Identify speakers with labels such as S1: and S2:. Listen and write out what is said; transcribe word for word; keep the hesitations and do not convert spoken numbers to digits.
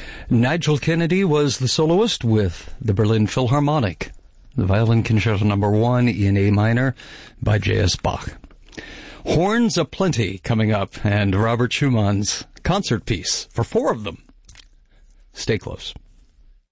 S1: Nigel Kennedy was the soloist with the Berlin Philharmonic, the Violin Concerto Number One in A minor by J S Bach. Horns aplenty coming up, and Robert Schumann's concert piece for four of them. Stay close.